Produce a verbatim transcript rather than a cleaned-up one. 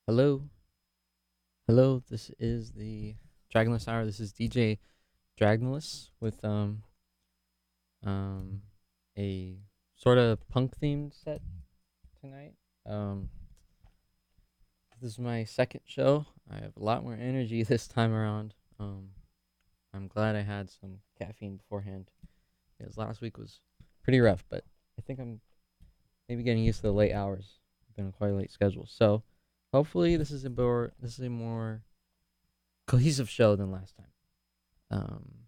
Hello, hello. This is the Dragonless Hour. This is D J Dragonless with um um a sort of punk themed set tonight. Um, this is my second show. I have a lot more energy this time around. Um, I'm glad I had some caffeine beforehand because last week was pretty rough. But I think I'm maybe getting used to the late hours. It's been quite a late schedule, so hopefully this is a more this is a more cohesive show than last time. Um,